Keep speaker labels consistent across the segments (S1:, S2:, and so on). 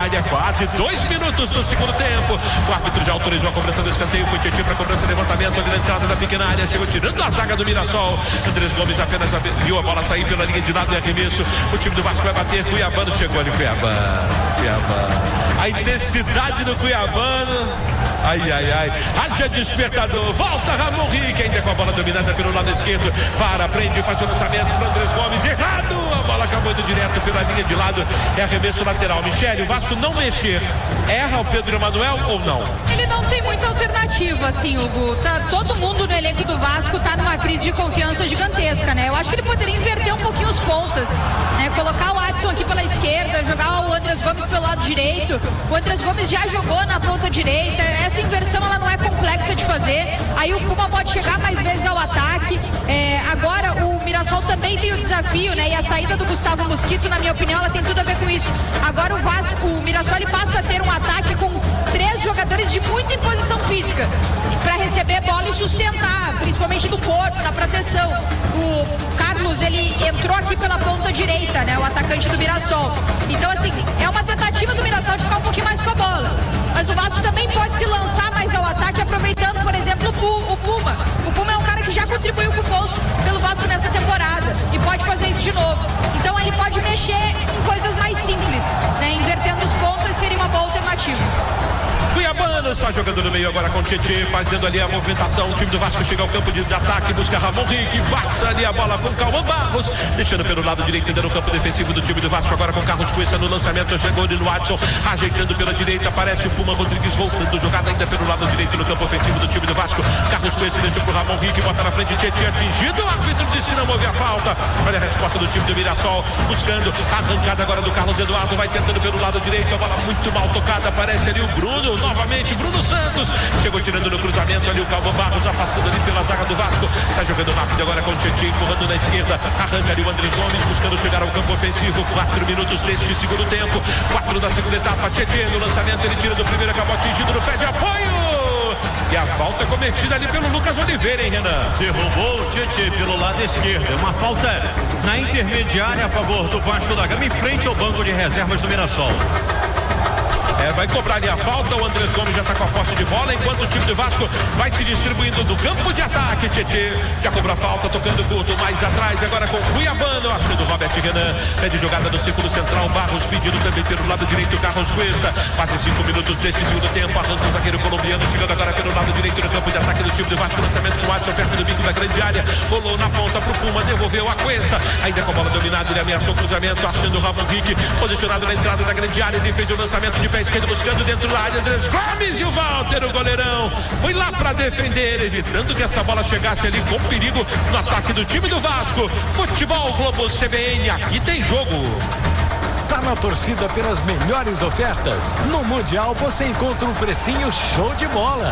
S1: área, quase 2 minutos do segundo tempo. O árbitro já autorizou a cobrança do escanteio, foi Tietê para cobrança, levantamento ali na entrada da pequena área, chegou tirando a zaga do Mirassol. Andrés Gomes apenas viu a bola sair pela linha de lado e arremesso. O time do Vasco vai bater, Cuiabano chegou ali, Cuiabano. A intensidade do Cuiabano. Ai. Haja despertador. Volta Ramon Rick, ainda com a bola dominada pelo lado esquerdo. Prende, faz o lançamento para Andrés Gomes. Errado. A bola acabou indo direto pela linha de lado. É arremesso lateral. Michele, o Vasco não mexer. Erra o Pedro Emanuel ou não?
S2: Ele não tem muita alternativa, assim, Hugo. Todo mundo no elenco do Vasco tá numa crise de confiança gigantesca, né? Eu acho que ele poderia inverter um pouquinho os pontas, né? Colocar o Adson aqui pela esquerda, jogar o Andrés Gomes pelo lado direito. O Andrés Gomes já jogou na ponta direita. Essa inversão, ela não é complexa de fazer. Aí o Puma pode chegar mais vezes ao ataque. Agora o Mirassol também tem o desafio, né? E a saída do Gustavo Mosquito, na minha opinião, ela tem tudo a ver com isso. Agora o Mirassol, ele passa a ter um ataque com 3 jogadores de muita imposição física para receber bola e sustentar, principalmente do corpo, da proteção. O Carlos, ele entrou aqui pela ponta direita, né? O atacante do Mirassol. Então, assim, é uma tentativa do Mirassol de ficar um pouquinho mais com a bola. Mas o Vasco também pode se lançar mais ao ataque, aproveitando, por exemplo, o Puma. O Puma é um cara que já contribuiu com gols pelo Vasco nessa temporada e pode fazer isso de novo. Então ele pode mexer em coisas mais simples, né? Invertendo os pontos seria uma boa alternativa.
S1: Cuiabano está jogando no meio agora com o Tietê, fazendo ali a movimentação. O time do Vasco chega ao campo de ataque, busca Ramon Rick, passa ali a bola com Cauã Barros, deixando pelo lado direito, ainda no campo defensivo do time do Vasco, agora com Carlos Cuesta no lançamento, chegou ali no Adson, ajeitando pela direita, aparece o Puma Rodrigues voltando, jogada ainda pelo lado direito no campo ofensivo do time do Vasco. Carlos Cuesta deixou pro Ramon Rick, bota na frente, Tietê atingido, o árbitro disse que não houve a falta. Olha a resposta do time do Mirassol, buscando a arrancada agora do Carlos Eduardo, vai tentando pelo lado direito, a bola muito mal tocada, aparece ali o Bruno, novamente Bruno Santos, chegou tirando no cruzamento ali o Cauã Barros, afastando ali pela zaga do Vasco, está jogando rápido agora com o Tietê, empurrando na esquerda, arranca ali o Andrés Gomes, buscando chegar ao campo ofensivo. 4 minutos deste segundo tempo, 4 da segunda etapa. Tietê no lançamento, ele tira do primeiro, acabou atingido no pé de apoio, e a falta cometida ali pelo Lucas Oliveira, hein, Renan?
S3: Derrubou o Tietê pelo lado esquerdo, uma falta na intermediária a favor do Vasco da Gama, em frente ao banco de reservas do Mirassol.
S1: Vai cobrar ali a falta, o Andrés Gomes já está com a posse de bola, enquanto o time do Vasco vai se distribuindo do campo de ataque. Tietê já cobrou a falta, tocando curto mais atrás, agora com Cuiabano, achando o Robert Renan, pede jogada no círculo central, Barros pedindo também pelo lado direito, Carlos Cuesta, quase 5 minutos desse segundo tempo, arranca o zagueiro colombiano, chegando agora pelo lado direito no campo de ataque do time do Vasco, lançamento com o Adson perto do bico da grande área, rolou na ponta pro Puma, devolveu a Cuesta, ainda com a bola dominada, ele ameaçou o cruzamento, achando o Ramon Rick, posicionado na entrada da grande área, ele fez o lançamento de pé esquerdo, buscando dentro da área, Andrés Gomes, e o Walter, o goleirão, foi lá para defender, evitando que essa bola chegasse ali com perigo no ataque do time do Vasco. Futebol Globo CBN, aqui tem jogo.
S4: Tá na torcida pelas melhores ofertas? No Mundial você encontra um precinho show de bola.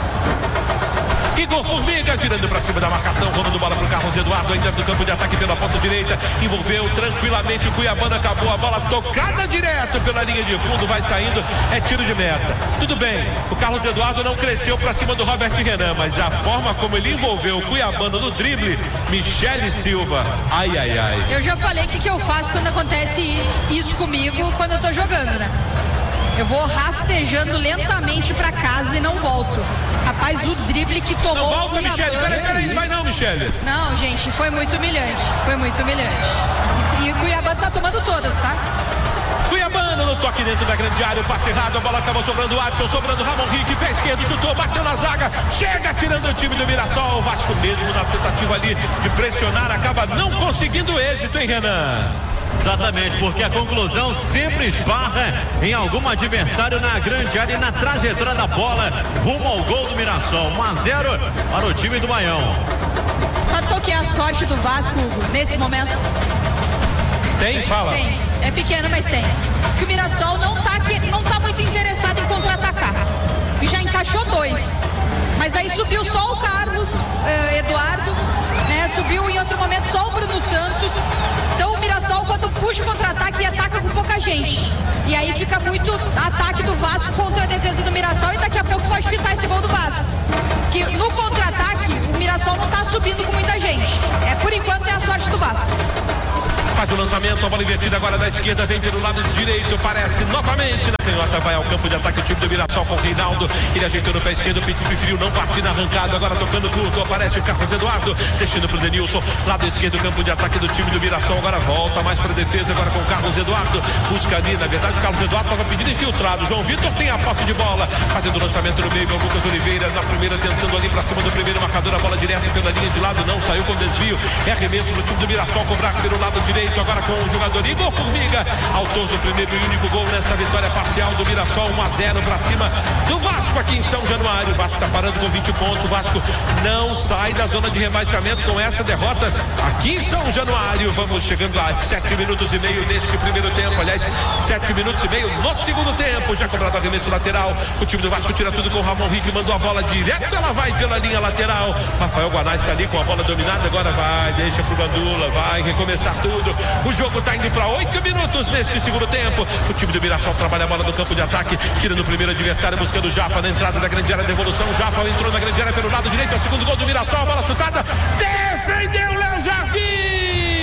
S1: Igor Formiga tirando para cima da marcação, rolando bola pro Carlos Eduardo, ainda do campo de ataque pela ponta direita, envolveu tranquilamente o Cuiabano, acabou a bola tocada direto pela linha de fundo, vai saindo, é tiro de meta. Tudo bem, o Carlos Eduardo não cresceu para cima do Robert Renan, mas a forma como ele envolveu o Cuiabano no drible, Michele Silva, ai.
S2: Eu já falei o que eu faço quando acontece isso comigo, quando eu tô jogando, né? Eu vou rastejando lentamente pra casa e não volto. Rapaz, o drible que tomou...
S1: Não volta, Michele, peraí, vai não, Michele.
S2: Não, gente, foi muito humilhante. E o Cuiabano tá tomando todas, tá?
S1: Cuiabano no toque dentro da grande área, o passe errado, a bola acabou sobrando o Adson, sobrando Ramon Rick, pé esquerdo, chutou, bateu na zaga, chega tirando o time do Mirassol. O Vasco mesmo na tentativa ali de pressionar, acaba não conseguindo êxito, hein, Renan?
S3: Exatamente, porque a conclusão sempre esbarra em algum adversário na grande área e na trajetória da bola rumo ao gol do Mirassol. 1-0 para o time do Baião.
S2: Sabe qual que é a sorte do Vasco, Hugo, nesse momento?
S1: Tem? Fala.
S2: Tem. É pequeno, mas tem. Que o Mirassol não tá muito interessado em contra-atacar. E já encaixou 2. Mas aí subiu só o Carlos Eduardo, né? Subiu em outro momento só o Bruno Santos. Então o Mirassol, quando puxa o contra-ataque, ataca com pouca gente. E aí fica muito ataque do Vasco contra a defesa do Mirassol, e daqui a pouco pode pintar esse gol do Vasco. Que no contra-ataque, o Mirassol não tá subindo com muita gente. Por enquanto é a sorte do Vasco.
S1: Faz o lançamento, a bola invertida agora da esquerda, vem pelo lado direito, parece novamente na canhota vai ao campo de ataque o time do Mirassol com o Reinaldo. Ele ajeitou no pé esquerdo, preferiu não partir na arrancada. Agora tocando curto, aparece o Carlos Eduardo, deixando pro Denilson, lado esquerdo, campo de ataque do time do Mirassol. Agora volta mais para defesa, agora com o Carlos Eduardo. Busca ali, na verdade o Carlos Eduardo estava pedindo infiltrado. João Vitor tem a posse de bola, fazendo o lançamento no meio com o Lucas Oliveira. Na primeira, tentando ali para cima do primeiro marcador, a bola direto pela linha de lado, não saiu com desvio. É arremesso pro time do Mirassol, cobrar pelo lado direito, agora com o jogador Igor Formiga, autor do primeiro e único gol nessa vitória parcial do Mirassol, 1-0 para cima do Vasco aqui em São Januário. O Vasco está parando com 20 pontos. O Vasco não sai da zona de rebaixamento com essa derrota aqui em São Januário. Vamos chegando a 7 minutos e meio neste primeiro tempo. Aliás, 7 minutos e meio no segundo tempo. Já cobrado arremesso lateral. O time do Vasco tira tudo com o Ramon Rick, mandou a bola direto, ela vai pela linha lateral. Rafael Guanais está ali com a bola dominada. Agora vai, deixa pro Gandula, vai recomeçar tudo. O jogo está indo para 8 minutos neste segundo tempo. O time do Mirassol trabalha a bola no campo de ataque, tirando o primeiro adversário, buscando o Japa na entrada da grande área, devolução. Japa entrou na grande área pelo lado direito, é o segundo gol do Mirassol, bola chutada, defendeu Léo Jardim.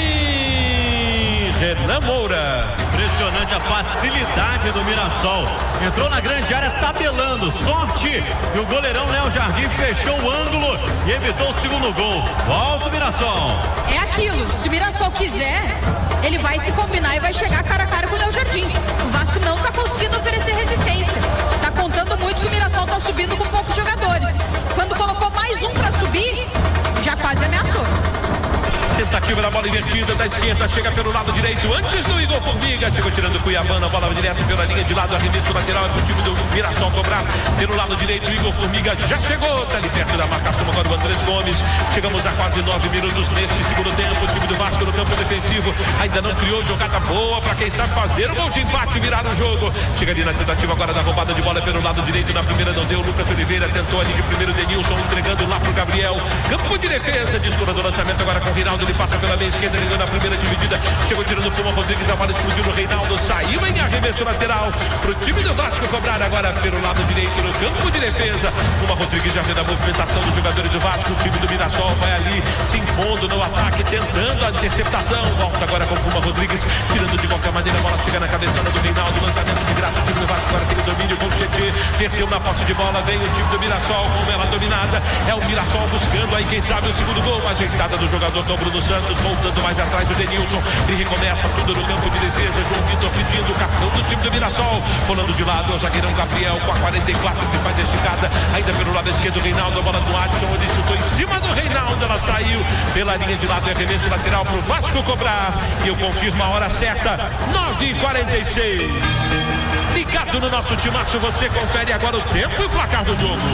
S1: Renan Moura.
S3: Impressionante a facilidade do Mirassol. Entrou na grande área tabelando. Sorte que o goleirão Léo Jardim fechou o ângulo e evitou o segundo gol. Volta o Mirassol.
S2: É aquilo, se o Mirassol quiser, ele vai se combinar e vai chegar cara a cara com o Léo Jardim. O Vasco não está conseguindo oferecer resistência. Está contando muito que o Mirassol está subindo com poucos jogadores. Quando colocou mais um para subir, já quase ameaçou.
S1: Tentativa da bola invertida da esquerda, chega pelo lado direito antes do Igor Formiga, chegou tirando o Cuiabano, a bola direto pela linha de lado, arremesso lateral é pro time do Mirassol cobrar pelo lado direito. O Igor Formiga já chegou, tá ali perto da marcação agora o Andrés Gomes. Chegamos a quase 9 minutos neste segundo tempo. O time do Vasco no campo defensivo ainda não criou jogada boa para quem sabe fazer o gol de empate, virar o jogo. Chega ali na tentativa agora da roubada de bola pelo lado direito, na primeira não deu. Lucas Oliveira tentou ali de primeiro, Denilson entregando lá pro Gabriel, campo de defesa, descura do lançamento agora com o Reinaldo. Ele passa pela meia esquerda, ele deu na primeira dividida, chegou tirando o Puma Rodrigues, a bola explodiu no Reinaldo, saiu em arremesso lateral pro time do Vasco cobrar agora pelo lado direito no campo de defesa. Puma Rodrigues já vê da movimentação dos jogadores do Vasco. O time do Mirassol vai ali se impondo no ataque, tentando a interceptação. Volta agora com o Puma Rodrigues, tirando de qualquer maneira, a bola chega na cabeçada do Reinaldo, lançamento de graça. O time do Vasco agora tem o domínio com o Tietê, perdeu na posse de bola, vem o time do Mirassol com ela dominada. É o Mirassol buscando aí, quem sabe, o segundo gol. Ajeitada do jogador do Bruno Santos, voltando mais atrás o Denilson, ele recomeça tudo no campo de defesa. João Vitor pedindo o capitão do time do Mirassol, rolando de lado, o zagueirão Gabriel com a 44 que faz a esticada, ainda pelo lado esquerdo o Reinaldo, a bola do Adson, ele chutou em cima do Reinaldo, ela saiu pela linha de lado, é arremesso lateral pro Vasco cobrar, e eu confirmo a hora certa, 9h46. Ligado no nosso timaço, você confere agora o tempo e o placar do jogo.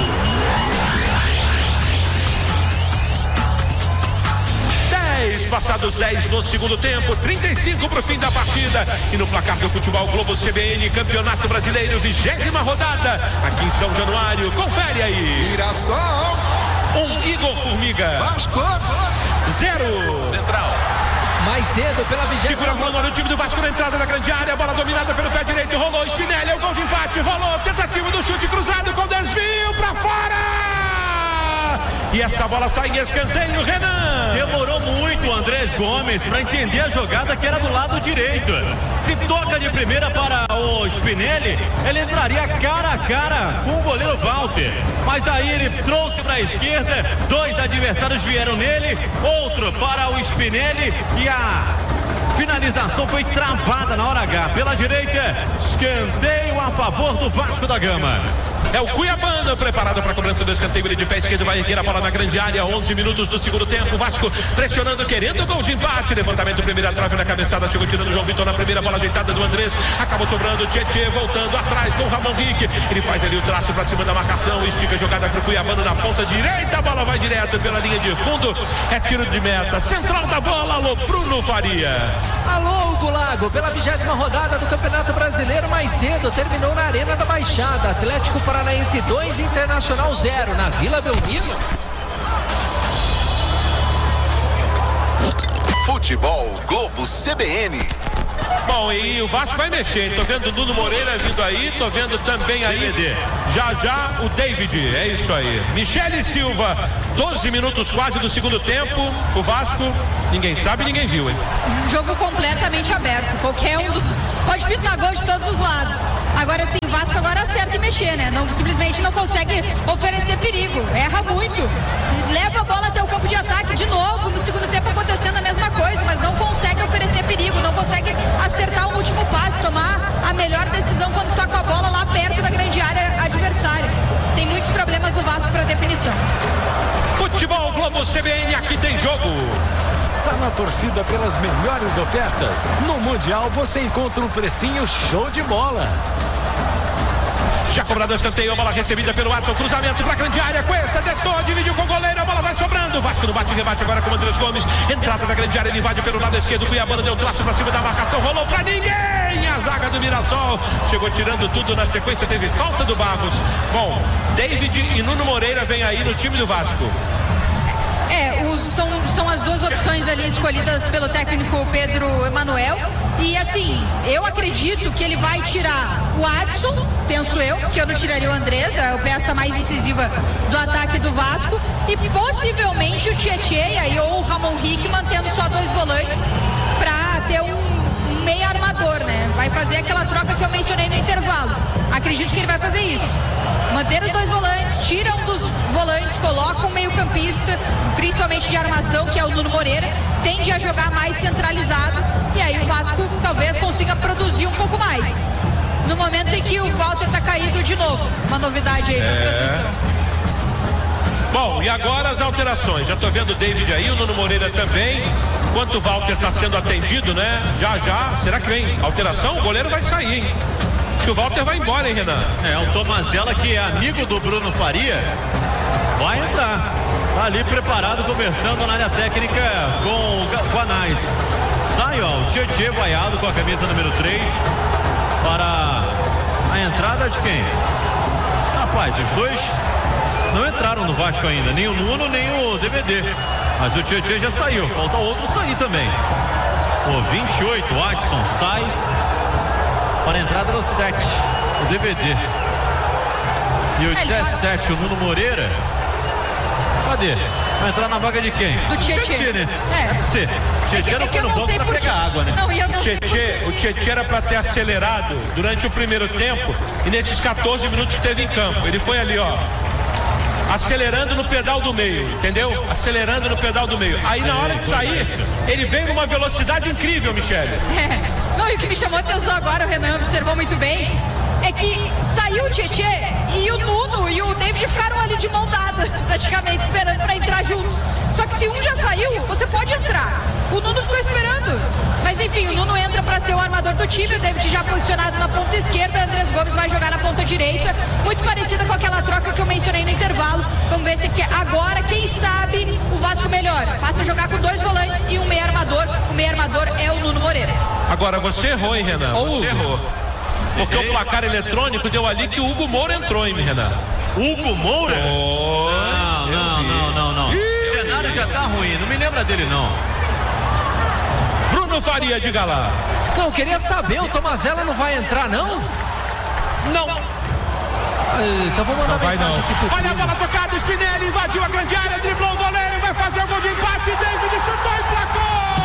S1: Passados 10 no segundo tempo, 35 para o fim da partida. E no placar do Futebol Globo CBN, Campeonato Brasileiro, 20ª rodada, aqui em São Januário. Confere aí.
S5: Mirassol
S1: 1, Igor Formiga.
S5: Vasco
S1: 0.
S6: Central.
S7: Mais cedo pela 20ª.
S1: Segura a mão no time do Vasco na entrada da grande área. Bola dominada pelo pé direito. Rolou Spinelli, é o gol de empate. Rolou, tentativa do chute cruzado com desvio para fora. E essa bola sai em escanteio, Renan.
S3: Demorou muito o Andrés Gomes para entender a jogada que era do lado direito. Se toca de primeira para o Spinelli, ele entraria cara a cara com o goleiro Walter. Mas aí ele trouxe para a esquerda, 2 adversários vieram nele, outro para o Spinelli e a finalização foi travada na hora H. Pela direita, escanteio a favor do Vasco da Gama.
S1: É o Cuiabano preparado para a cobrança do escanteio. Ele de pé esquerdo vai erguer a bola na grande área. 11 minutos do segundo tempo. Vasco pressionando, querendo o gol de empate. Levantamento, primeira trave na cabeçada. Chegou tirando o João Vitor na primeira bola ajeitada do Andrés. Acabou sobrando o Tietê, voltando atrás com o Ramon Rick. Ele faz ali o traço para cima da marcação. Estica a jogada para o Cuiabano na ponta direita. A bola vai direto pela linha de fundo. É tiro de meta. Central da bola, alô, Bruno Faria.
S7: Alô, Hugo Lago, pela 20ª rodada do Campeonato Brasileiro, mais cedo, terminou na Arena da Baixada. Atlético Paranaense 2, Internacional 0, na Vila Belmiro.
S5: Futebol Globo CBN.
S1: Bom, e o Vasco vai mexer. Tô vendo o Nuno Moreira vindo aí, tô vendo também aí já o David, é isso aí. Michele Silva, 12 minutos quase do segundo tempo. O Vasco, ninguém sabe, ninguém viu, hein?
S2: Jogo completamente aberto. Qualquer um dos... Pode pintar gol de todos os lados. Agora sim, agora acerta e mexer, né? Simplesmente não consegue oferecer perigo, erra muito, leva a bola até o campo de ataque de novo, no segundo tempo acontecendo a mesma coisa, mas não consegue oferecer perigo, não consegue acertar o último passe, tomar a melhor decisão quando tá com a bola lá perto da grande área adversária. Tem muitos problemas do Vasco para definição.
S1: Futebol Globo CBN, aqui tem jogo.
S4: Tá na torcida pelas melhores ofertas. No Mundial você encontra um precinho show de bola.
S1: Já cobrado o escanteio, a bola recebida pelo Adson, cruzamento para a grande área, Cuesta testou, dividiu com o goleiro, a bola vai sobrando, Vasco no bate e rebate agora com o Andrés Gomes, entrada da grande área, ele invade pelo lado esquerdo, Cuiabano deu traço para cima da marcação, rolou para ninguém, a zaga do Mirassol, chegou tirando tudo na sequência, teve falta do Barros. Bom, David e Nuno Moreira vem aí no time do Vasco.
S2: São as duas opções ali escolhidas pelo técnico Pedro Emanuel. E assim, eu acredito que ele vai tirar o Adson, penso eu, porque eu não tiraria o Andrés, é a peça mais incisiva do ataque do Vasco. E possivelmente o Tietê ou o Ramon Rick mantendo só dois volantes para ter um meio armador, né? Vai fazer aquela troca que eu mencionei no intervalo. Acredito que ele vai fazer isso. Manter os dois volantes, tira um dos volantes, coloca um meio campista, principalmente de armação, que é o Nuno Moreira, tende a jogar mais centralizado e aí o Vasco talvez consiga produzir um pouco mais. No momento em que o Walter tá caído de novo, uma novidade aí na transmissão.
S1: Bom, e agora as alterações, já tô vendo o David aí, o Nuno Moreira também, enquanto o Walter tá sendo atendido, né, já, será que vem alteração? O goleiro vai sair, hein? Acho que o Walter vai embora, hein, Renan?
S3: O Tomazella, que é amigo do Bruno Faria, vai entrar. Tá ali preparado, conversando na área técnica com o Anais. Sai, ó, o Tietê vaiado com a camisa número 3 para a entrada de quem? Rapaz, os dois não entraram no Vasco ainda, nem o Nuno, nem o DVD. Mas o Tietê já saiu, falta outro sair também. O 28, o Adson, sai para a entrada do 7, o DVD. E o 17, o Nuno Moreira. Cadê? Vai entrar na vaga de quem?
S2: Do Tietê,
S3: né? Deve ser. Tietê era para não para pegar água, né?
S1: O Tietê era para ter acelerado durante o primeiro tempo e nesses 14 minutos que teve em campo. Ele foi ali, ó, acelerando no pedal do meio, entendeu? Acelerando no pedal do meio. Aí na hora de sair, ele veio numa velocidade incrível, Michele.
S2: Não, e o que me chamou a atenção agora, o Renan observou muito bem, é que saiu o Tietê e o Nuno e o David ficaram ali de mão dada, praticamente esperando para entrar juntos. Só que se um já saiu, você pode entrar. O Nuno ficou esperando. Mas enfim, o Nuno entra para ser o armador do time, o David já posicionado na ponta esquerda, o Andrés Gomes vai jogar na ponta direita, muito parecida com aquela troca que eu mencionei no intervalo. Vamos ver se agora, quem sabe, o Vasco melhora. Passa a jogar com dois volantes e um meio armador. O meio armador é o Nuno Moreira.
S1: Agora você errou, hein, Renan? Você errou. Porque o placar eletrônico deu ali que o Hugo Moura entrou, hein, Renan?
S3: Hugo Moura? Não. O cenário já tá ruim, não me lembra dele, não.
S1: Bruno Faria, diga lá.
S7: Não, eu queria saber, o Tomazella não vai entrar, não?
S1: Não.
S7: Então vou mandar mensagem aqui pro
S1: Olha a bola tocada, Spinelli invadiu a grande área, driblou o goleiro, vai fazer o gol de empate, David chutou e placou!